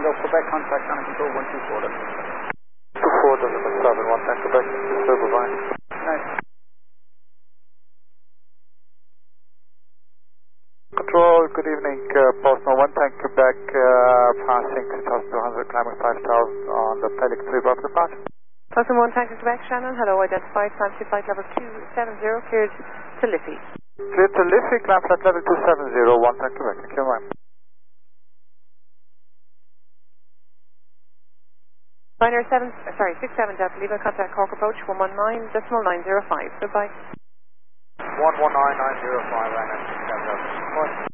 Tango, Quebec, contact Shannon Control 124. 24 December 7, 1 Tango, Quebec, super, bye. Nice. Control, good evening, Postman 1 Tango, Quebec, passing 6,200, climbing 5,000 on the Pellic 3 bar for departure. Postman 1 Tango, Quebec, Shannon, hello, identified, fancy flight level 270, cleared to Liffey. Clear to Liffey, climb flight level 270, 1 Tango, Quebec, thank you, ma'am. Binary 67 Delta Lima, contact Cork approach 119.905. Goodbye. 119.905, Ryanair 67 Delta.